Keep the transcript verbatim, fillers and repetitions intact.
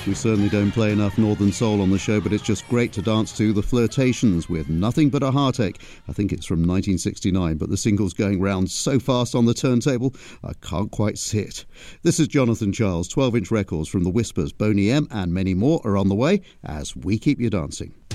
We certainly don't play enough Northern Soul on the show, but it's just great to dance to. The Flirtations with Nothing But a Heartache. I think it's from nineteen sixty-nine, but the single's going round so fast on the turntable, I can't quite see it. This is Jonathan Charles. twelve-inch records from The Whispers, Boney M and many more are on the way as we keep you dancing.